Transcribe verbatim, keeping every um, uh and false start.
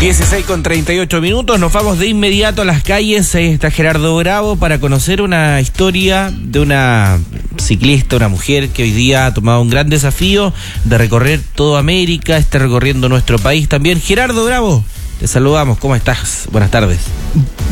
dieciséis con treinta y ocho minutos, nos vamos de inmediato a las calles. Ahí está Gerardo Bravo para conocer una historia de una ciclista, una mujer que hoy día ha tomado un gran desafío de recorrer toda América, está recorriendo nuestro país también. Gerardo Bravo, te saludamos, ¿cómo estás? Buenas tardes.